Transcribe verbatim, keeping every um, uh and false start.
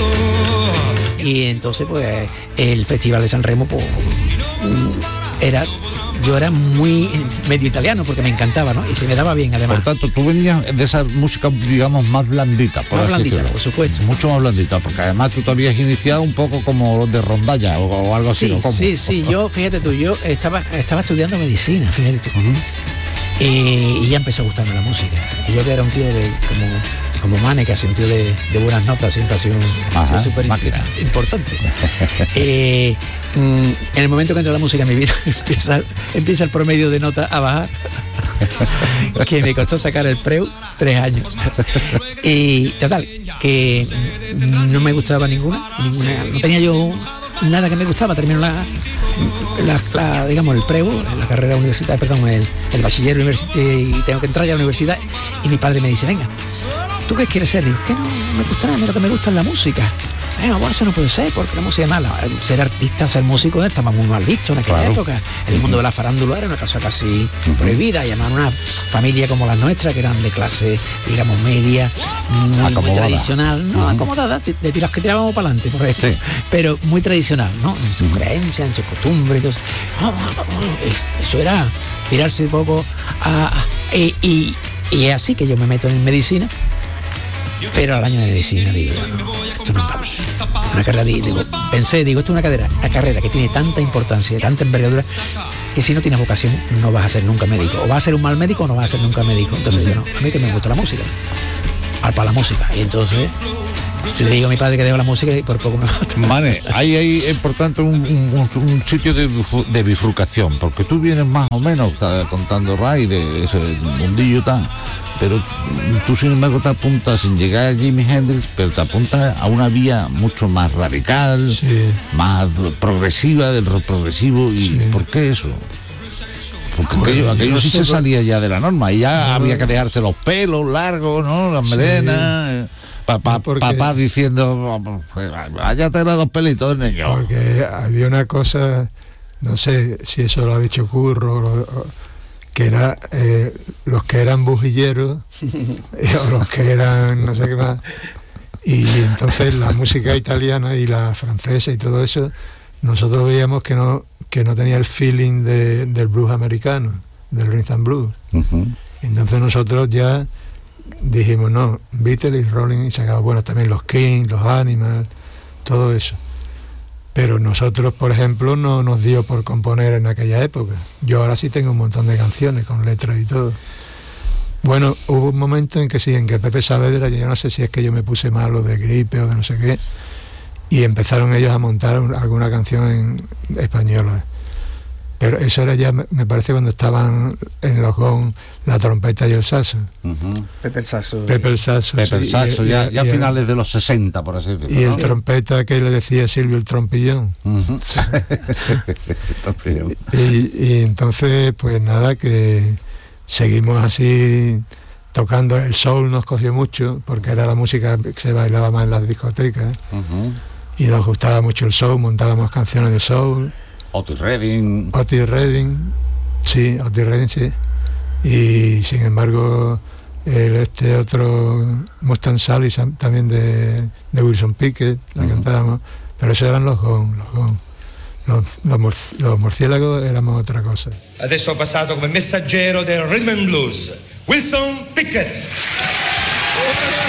Y entonces pues el Festival de San Remo pues era, yo era muy medio italiano porque me encantaba, ¿no? Y se me daba bien además. Por tanto, tú venías de esa música, digamos, más blandita, por Más blandita, decirlo. por supuesto. Mucho más blandita, porque además tú te habías iniciado un poco como los de rondalla o, o algo así, sí, ¿no? ¿Cómo? Sí, sí, yo, fíjate tú, yo estaba, estaba estudiando medicina, fíjate tú. Uh-huh. eh, y ya empezó a gustarme la música. Y yo que era un tío de como, como Mane, casi un tío de, de buenas notas, siempre ha sido un tío súper importante. eh, en el momento que entra la música en mi vida empieza, empieza el promedio de nota a bajar, que me costó sacar el preu tres años. Y total, que no me gustaba ninguna, ninguna no tenía yo nada que me gustaba. Termino la, la, la digamos el preu, la carrera universitaria, perdón, el, el bachiller universitario, y tengo que entrar ya a la universidad, y mi padre me dice, venga, ¿tú qué quieres ser? Digo, que no, no me gusta nada, lo que me gusta es la música. Bueno, bueno, eso no puede ser, porque la música es mala. Ser artista, ser músico, estaba muy mal visto en aquella claro. época. El mundo de la farándula era una cosa casi uh-huh. prohibida, y además una familia como la nuestra, que eran de clase, digamos, media, muy, muy tradicional, ¿no? Uh-huh. Acomodada, de, de las que tirábamos para adelante, por ejemplo, sí. pero muy tradicional, ¿no? En sus uh-huh. creencias, en sus costumbres, entonces, oh, oh, oh, eso era tirarse un poco a... a y, y, y es así que yo me meto en medicina. Pero al año de medicina digo, no, esto no es para mí. Una carrera, digo, pensé, digo, esto es una carrera, una carrera que tiene tanta importancia, tanta envergadura, que si no tienes vocación no vas a ser nunca médico. O vas a ser un mal médico o no vas a ser nunca médico. Entonces yo no, a mí que me gusta la música, al para la música. Y entonces le digo a mi padre que dejo la música y por poco me mata. Mane, hay ahí, por tanto, un, un, un sitio de, de bifurcación, porque tú vienes más o menos, está contando Ray, de ese mundillo tan... Pero tú, sin embargo, te apuntas, sin llegar a Jimi Hendrix, pero te apuntas a una vía mucho más radical, sí. más progresiva, del rock progresivo. ¿Y sí. por qué eso? Porque bueno, aquello, aquello sí se salía ya de la norma, y ya no, había que dejarse los pelos largos, ¿no? Las melenas. Sí. Papá, porque, papá diciendo, vaya tener los pelitos, niño. Porque había una cosa, no sé si eso lo ha dicho Curro, lo, que era eh, los que eran bujilleros o los que eran no sé qué más, y entonces la música italiana y la francesa y todo eso, nosotros veíamos que no que no tenía el feeling de, del blues americano, del rhythm and blues. Uh-huh. Entonces nosotros ya dijimos, no, Beatles y Rolling, y sacamos, bueno, también los Kings, los Animals, todo eso. Pero nosotros, por ejemplo, no nos dio por componer en aquella época. Yo ahora sí tengo un montón de canciones con letras y todo. Bueno, hubo un momento en que sí, en que Pepe Saavedra, yo no sé si es que yo me puse malo de gripe o de no sé qué, y empezaron ellos a montar un, alguna canción en española. Pero eso era ya, me parece, cuando estaban en los Gong la trompeta y el saxo. Uh-huh. Pepe el saxo. Pepe el saxo. Pepe el saxo, ya, ya a finales de los sesenta, por así decirlo. Y ¿no? el trompeta que le decía Silvio, el trompillón. Uh-huh. y, y entonces, pues nada, que seguimos así tocando. El soul nos cogió mucho, porque era la música que se bailaba más en las discotecas. Uh-huh. Y nos gustaba mucho el soul, montábamos canciones de soul. Otis Redding. Otis Redding, sí, Otis Redding, sí. Y sin embargo, el este otro Mustang Sally también de, de Wilson Pickett, la uh-huh. cantábamos, pero esos eran los Gong, los Gong. Los, los, los murciélagos éramos otra cosa. Adesso ho passato come messaggero del rhythm and blues, Wilson Pickett.